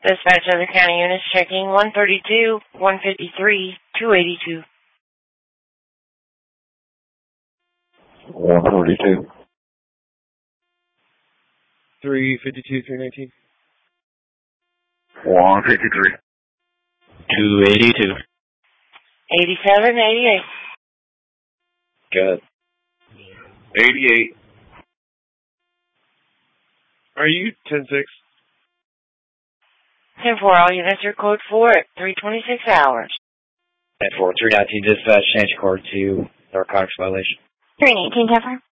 Dispatch other county units checking 132, 153, 282. 142. 352, 319. 153. 282. 87, 88. Good. 88. Are you 10-6? 10-4, all units are code 4 at 326 hours. 10-4, 319 dispatch, change code to narcotics violation. 319, 10-4.